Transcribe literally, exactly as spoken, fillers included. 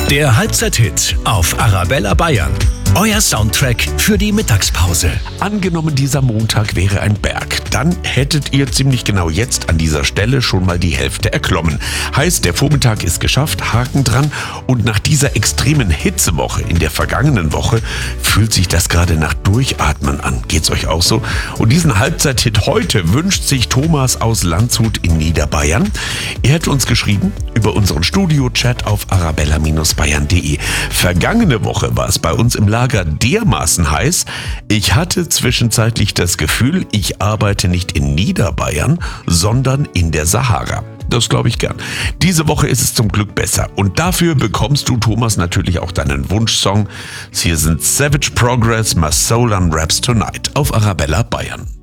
Der Halbzeit-Hit auf Arabella Bayern. Euer Soundtrack für die Mittagspause. Angenommen, dieser Montag wäre ein Berg, dann hättet ihr ziemlich genau jetzt an dieser Stelle schon mal die Hälfte erklommen. Heißt, der Vormittag ist geschafft, Haken dran, und nach dieser extremen Hitzewoche in der vergangenen Woche fühlt sich das gerade nach Durchatmen an. Geht's euch auch so? Und diesen Halbzeit-Hit heute wünscht sich Thomas aus Landshut in Niederbayern. Er hat uns geschrieben über unseren Studio-Chat auf arabella Bindestrich bayern punkt de. Vergangene Woche war es bei uns im Lager dermaßen heiß, ich hatte zwischenzeitlich das Gefühl, ich arbeite nicht in Niederbayern, sondern in der Sahara. Das glaube ich gern. Diese Woche ist es zum Glück besser. Und dafür bekommst du, Thomas, natürlich auch deinen Wunschsong. Hier sind Savage Progress, My Soul Unwraps Tonight auf Arabella Bayern.